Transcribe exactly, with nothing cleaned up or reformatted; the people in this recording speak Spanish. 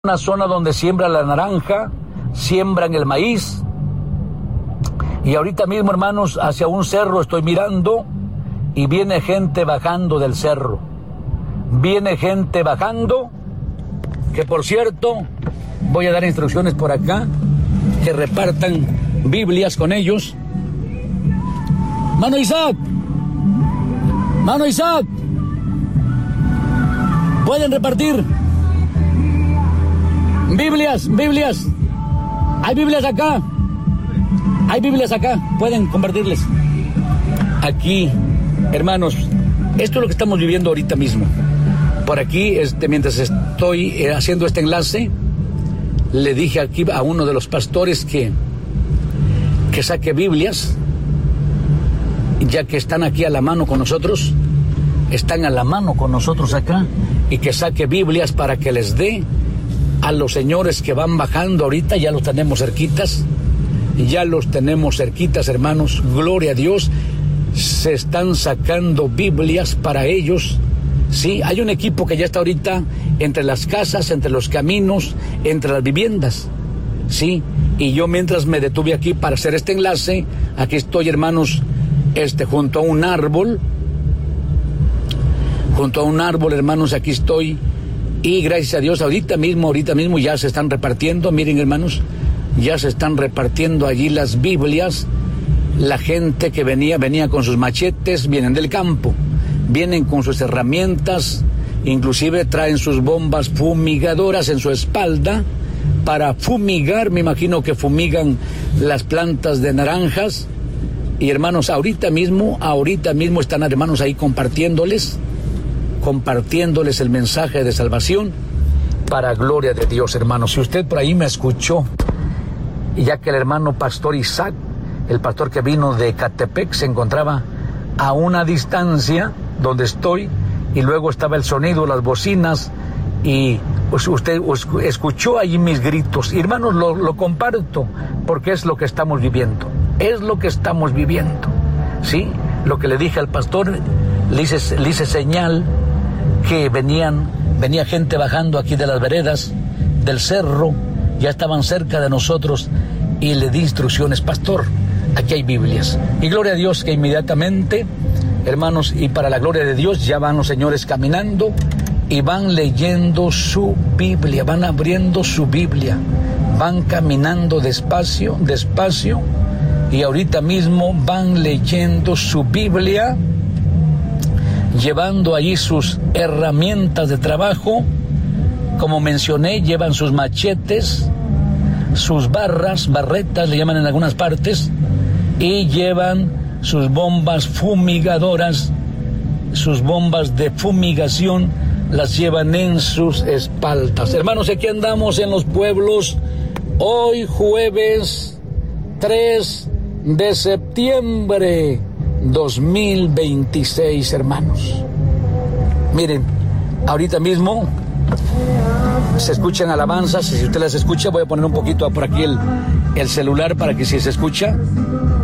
Una zona donde siembran la naranja, siembran el maíz. Y ahorita mismo, hermanos, hacia un cerro estoy mirando y viene gente bajando del cerro. Viene gente bajando, que por cierto, voy a dar instrucciones por acá, que repartan Biblias con ellos. Mano Isaac, Mano Isaac, pueden repartir Biblias, Biblias. Hay Biblias acá. Hay Biblias acá. Pueden compartirles. Aquí, hermanos, esto es lo que estamos viviendo ahorita mismo. Por aquí, este, mientras estoy eh, haciendo este enlace, le dije aquí a uno de los pastores que, que saque Biblias, ya que están aquí a la mano con nosotros, están a la mano con nosotros acá, y que saque Biblias para que les dé a los señores que van bajando ahorita. Ya los tenemos cerquitas, ya los tenemos cerquitas, hermanos, gloria a Dios. Se están sacando Biblias para ellos. Sí, hay un equipo que ya está ahorita entre las casas, entre los caminos, entre las viviendas. Sí, y yo mientras me detuve aquí para hacer este enlace, aquí estoy, hermanos, este, junto a un árbol, junto a un árbol, hermanos, aquí estoy. Y gracias a Dios, ahorita mismo, ahorita mismo ya se están repartiendo, miren, hermanos, ya se están repartiendo allí las Biblias. La gente que venía, venía con sus machetes, vienen del campo, vienen con sus herramientas, inclusive traen sus bombas fumigadoras en su espalda para fumigar. Me imagino que fumigan las plantas de naranjas. Y hermanos, ahorita mismo, ahorita mismo están hermanos ahí compartiéndoles, compartiéndoles el mensaje de salvación para gloria de Dios, hermanos. Si usted por ahí me escuchó, y ya que el hermano pastor Isaac, el pastor que vino de Catepec, se encontraba a una distancia donde estoy, y luego estaba el sonido, las bocinas, y pues usted escuchó allí mis gritos. Y hermanos, lo, lo comparto porque es lo que estamos viviendo, es lo que estamos viviendo, ¿sí? Lo que le dije al pastor, le hice, le hice señal que venían, venía gente bajando aquí de las veredas, del cerro, ya estaban cerca de nosotros, y le di instrucciones: pastor, aquí hay Biblias. Y gloria a Dios que inmediatamente, hermanos, y para la gloria de Dios, ya van los señores caminando y van leyendo su Biblia, van abriendo su Biblia, van caminando despacio, despacio, y ahorita mismo van leyendo su Biblia, llevando allí sus herramientas de trabajo. Como mencioné, llevan sus machetes, sus barras, barretas le llaman en algunas partes, y llevan sus bombas fumigadoras, sus bombas de fumigación, las llevan en sus espaldas. Hermanos, aquí andamos en los pueblos, hoy jueves tres de septiembre dos mil veintiséis, hermanos. Miren, ahorita mismo se escuchan alabanzas. Si usted las escucha, voy a poner un poquito por aquí el, el celular para que si se escucha.